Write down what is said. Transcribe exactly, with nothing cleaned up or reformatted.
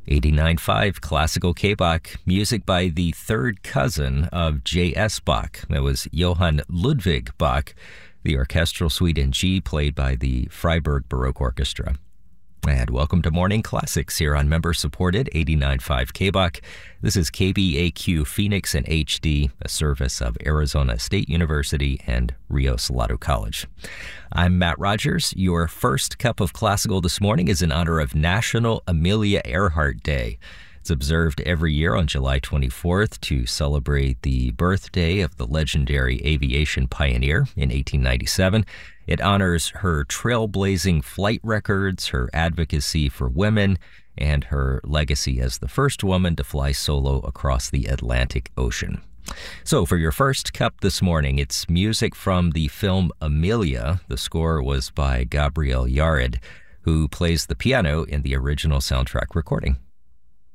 eighty-nine point five Classical K-Bach, music by the third cousin of J S. Bach. That was Johann Ludwig Bach, the orchestral suite in G played by the Freiburg Baroque Orchestra. And welcome to Morning Classics here on member-supported eighty-nine point five K-Bach. This is K B A Q Phoenix in H D, a service of Arizona State University and Rio Salado College. I'm Matt Rogers. Your first cup of classical this morning is in honor of National Amelia Earhart Day. It's observed every year on July twenty-fourth to celebrate the birthday of the legendary aviation pioneer in eighteen ninety-seven. It honors her trailblazing flight records, her advocacy for women, and her legacy as the first woman to fly solo across the Atlantic Ocean. So for your first cup this morning, it's music from the film Amelia. The score was by Gabriel Yared, who plays the piano in the original soundtrack recording.